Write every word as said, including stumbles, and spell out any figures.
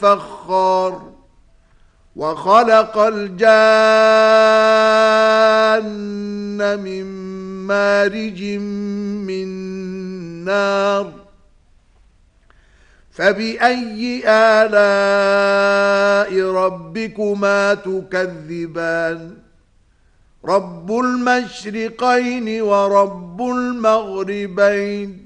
فخار وخلق الجان من مارج من نار فبأي آلاء ربكما تكذبان رب المشرقين ورب المغربين